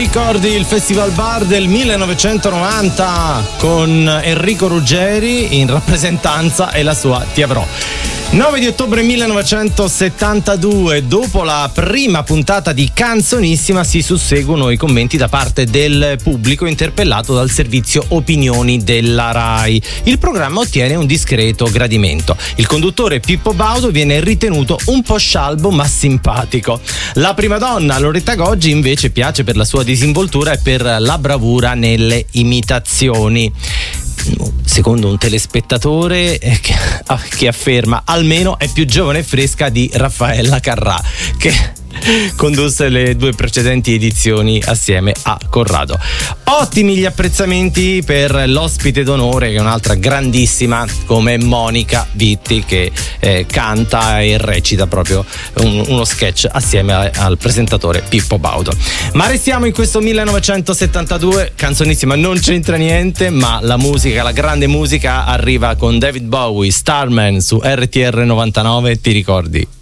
Ricordi il Festival Bar del 1990 con Enrico Ruggeri in rappresentanza e la sua Ti avrò. 9 di ottobre 1972, dopo la prima puntata di Canzonissima si susseguono i commenti da parte del pubblico interpellato dal servizio opinioni della RAI. Il programma ottiene un discreto gradimento. Il conduttore Pippo Baudo viene ritenuto un po' scialbo ma simpatico. La prima donna Loretta Goggi invece piace per la sua disinvoltura e per la bravura nelle imitazioni. Secondo un telespettatore che afferma almeno è più giovane e fresca di Raffaella Carrà, che condusse le due precedenti edizioni assieme a Corrado. Ottimi gli apprezzamenti per l'ospite d'onore, che è un'altra grandissima come Monica Vitti, che canta e recita proprio uno sketch assieme al presentatore Pippo Baudo. Ma restiamo in questo 1972, Canzonissima non c'entra niente, ma la musica, la grande musica arriva con David Bowie, Starman su RTR 99, ti ricordi?